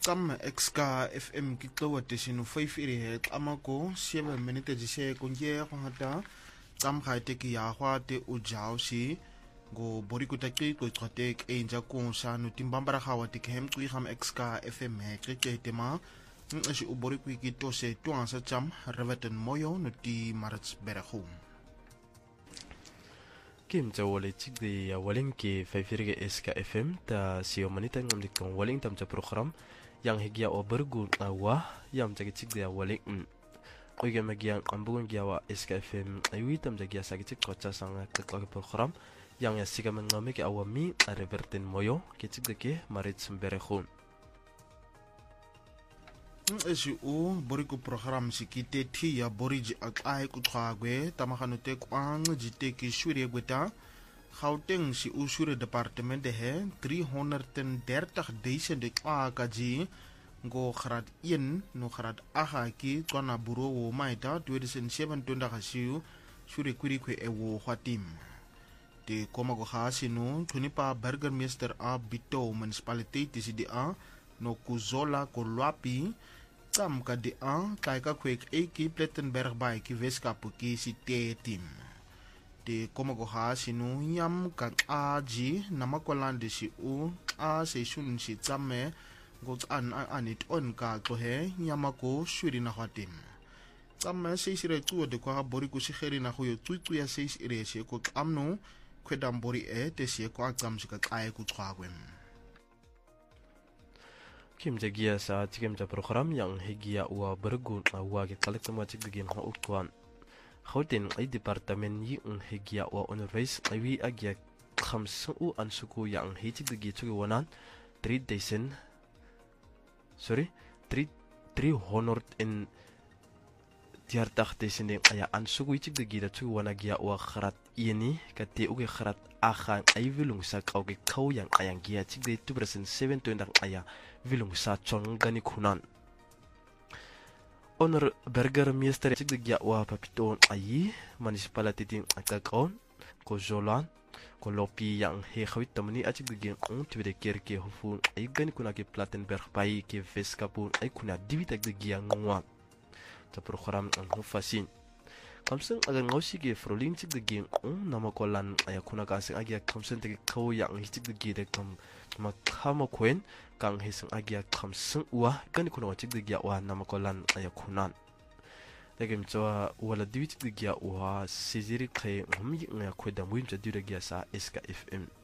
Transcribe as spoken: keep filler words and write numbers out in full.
Tam exka F M kitlo atesino five iri het amako seven minutes jise konje khata tam khaite ki ya khwate o jawsi go borikuta ke ko tsotek e nja ko sa no timbambara khawa tikhem tui kham exka F M he ke tema nshi u boriku ki to se to ansa cham revetan moyo no ti marats berkhum Kim cha wale chik de ya waling ke faifirge eska F M ta sio manita ngam dikon waling tam cha program yang higia o bergu awa yam cha chik de ya waling oige magiang ambugun giawa eska F M ayi tam cha gia sa chik ko cha sang ka program yang ya siga man ngame ke awami a reverten moyo ke chik de ke marit sumberkhun esi u boriku program sikite thi ya boriji akai ku thagwe tamakhano te kwang jite ki shuri gweta Gauteng si u shuri departement de he three hundred thirty duizend de kaji go grad one no grad aha ki tswana buro wo maita twenty seventeen ga siu shuri kwiri kwe e wo khwatim de koma go khasi no thunipa burgermeester a Bito municipality T C D A no kuzola ko lwapi tam ka di a kai ka kwek e ki Plettenberg by ki Weskaap ki si te team de koma go ha sinu yam ka aji namakolande si u a se shun si tsame go an anit on ka to he yamako shuri na khatim tsame se sire tu de kwa boriku si kheri na go yo tsutsu ya se ire se ko amno kwedam bori e te se ko akam si ka kai ku tswagwem Kim jagia sa tikem ja program yang higia wa bergun awa ke kalek sama cik digin ha ukwan Gauteng ai departement yi un higia wa onderwys ai agia khamsu u ansuku yang hicik digi chugi wanan three thousand sorry three three hundred in tiartak desende aya ansuku hicik digi da chugi wana gia wa kharat ini kate uge kharat akhan ai vilung sa kauge kau yang ayang gia cik de two percent seven twenty aya vilung sa chong gani kunan Honor burgermeester cik de gia wa papito ayi municipality ding akakon ko jolan ko lopi yang he khawit tamni acik de gen on tibede kerke hofu ay gani kuna ke Plettenberg pai ke Weskaap ay kuna divitak de gia ngwa ta program an hofasin kamseng agan ngausi ke frolin cik de gen on namakolan ay kuna ka sing agia kamseng te kaw yang cik de ge de kam makama kwen kang hiseng agia kamseng wa gani kuna cik de gia wa namakolan ay kunan Legem choa wala diwi cik de gia wa siziri kay ngami nga kweda muim cha dura gia sa eska F M